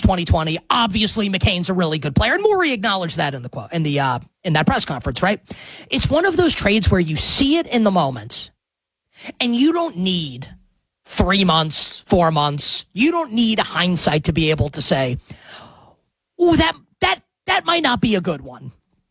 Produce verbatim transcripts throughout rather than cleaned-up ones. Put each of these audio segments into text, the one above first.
twenty twenty. Obviously, McCain's a really good player, and Morey acknowledged that in the quote in the uh, in that press conference. Right? It's one of those trades where you see it in the moment, and you don't need three months, four months. You don't need hindsight to be able to say, "Oh, that that that might not be a good one."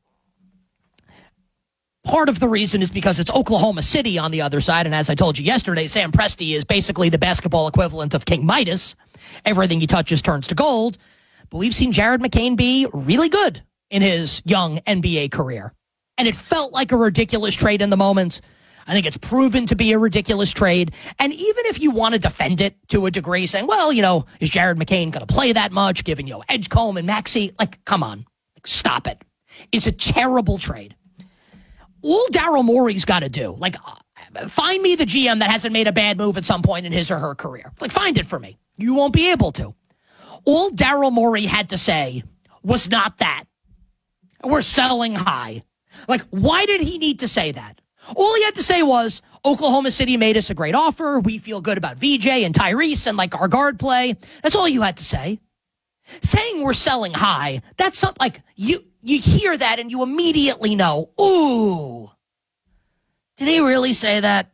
Part of the reason is because it's Oklahoma City on the other side, and as I told you yesterday, Sam Presti is basically the basketball equivalent of King Midas. Everything he touches turns to gold. But we've seen Jared McCain be really good in his young N B A career. And it felt like a ridiculous trade in the moment. I think it's proven to be a ridiculous trade. And even if you want to defend it to a degree, saying, well, you know, is Jared McCain going to play that much, given, you know, Edgecombe and Maxey? Like, come on. Like, stop it. It's a terrible trade. All Daryl Morey's got to do, like, uh, find me the G M that hasn't made a bad move at some point in his or her career. Like, find it for me. You won't be able to. All Daryl Morey had to say was not that. We're selling high. Like, why did he need to say that? All he had to say was, Oklahoma City made us a great offer. We feel good about V J and Tyrese and, like, our guard play. That's all you had to say. Saying we're selling high, that's not like you... You hear that and you immediately know, ooh, did he really say that?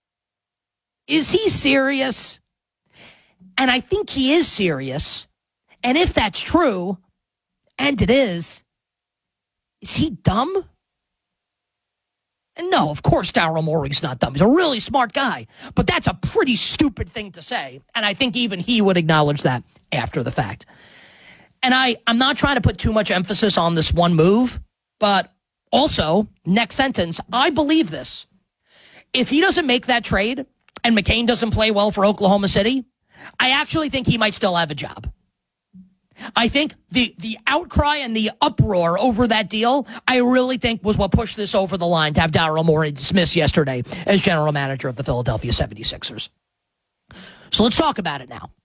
Is he serious? And I think he is serious. And if that's true, and it is, is he dumb? And no, of course Daryl Morey's not dumb. He's a really smart guy. But that's a pretty stupid thing to say. And I think even he would acknowledge that after the fact. And I, I'm not trying to put too much emphasis on this one move, but also, next sentence, I believe this. If he doesn't make that trade and McCain doesn't play well for Oklahoma City, I actually think he might still have a job. I think the, the outcry and the uproar over that deal, I really think was what pushed this over the line to have Daryl Morey dismissed yesterday as general manager of the Philadelphia seventy-sixers. So let's talk about it now.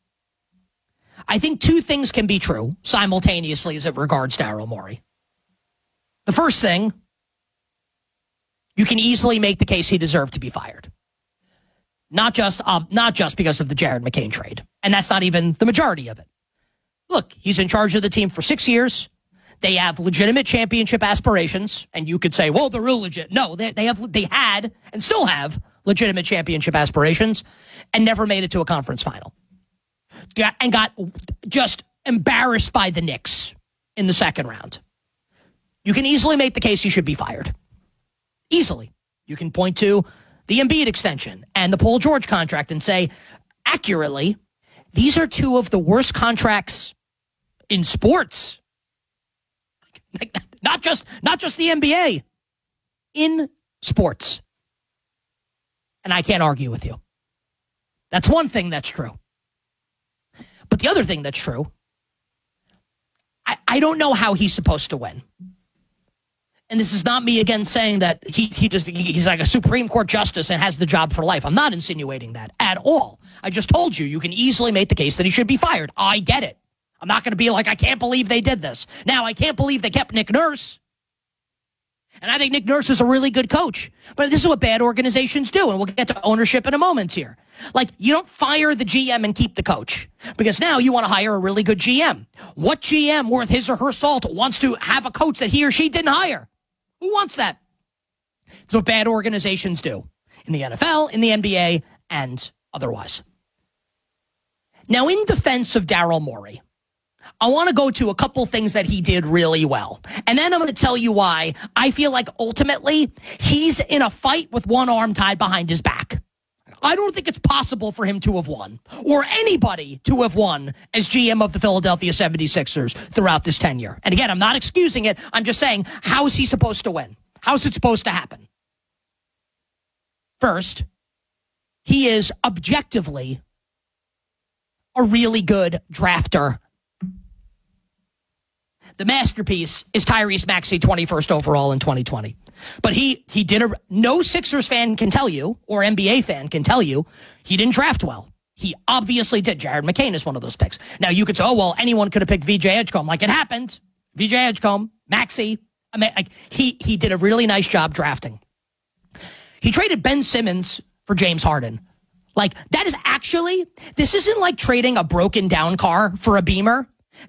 I think two things can be true simultaneously as it regards Daryl Morey. The first thing, you can easily make the case he deserved to be fired. Not just, um, not just because of the Jared McCain trade. And that's not even the majority of it. Look, he's in charge of the team for six years. They have legitimate championship aspirations. And you could say, well, they're real legit. No, they, they have, they had and still have legitimate championship aspirations and never made it to a conference final. And got just embarrassed by the Knicks in the second round. You can easily make the case he should be fired. Easily. You can point to the Embiid extension and the Paul George contract and say, accurately, these are two of the worst contracts in sports. Not just, not just the N B A. In sports. And I can't argue with you. That's one thing that's true. But the other thing that's true, I, I don't know how he's supposed to win. And this is not me again saying that he he just he's like a Supreme Court justice and has the job for life. I'm not insinuating that at all. I just told you, you can easily make the case that he should be fired. I get it. I'm not going to be like, I can't believe they did this. Now, I can't believe they kept Nick Nurse. And I think Nick Nurse is a really good coach. But this is what bad organizations do. And we'll get to ownership in a moment here. Like, you don't fire the G M and keep the coach. Because now you want to hire a really good G M. What G M worth his or her salt wants to have a coach that he or she didn't hire? Who wants that? That's what bad organizations do. In the N F L, in the N B A, and otherwise. Now, in defense of Daryl Morey, I want to go to a couple things that he did really well. And then I'm going to tell you why I feel like ultimately he's in a fight with one arm tied behind his back. I don't think it's possible for him to have won, or anybody to have won as G M of the Philadelphia seventy-sixers throughout this tenure. And again, I'm not excusing it. I'm just saying, how is he supposed to win? How's it supposed to happen? First, he is objectively a really good drafter. The masterpiece is Tyrese Maxey, twenty-first overall in twenty twenty. But he he did a no Sixers fan can tell you, or N B A fan can tell you, he didn't draft well. He obviously did. Jared McCain is one of those picks. Now you could say, oh well, anyone could have picked V J Edgecombe. Like it happened. V J Edgecombe, Maxey. I mean, like he he did a really nice job drafting. He traded Ben Simmons for James Harden. Like that is actually, this isn't like trading a broken down car for a Beamer.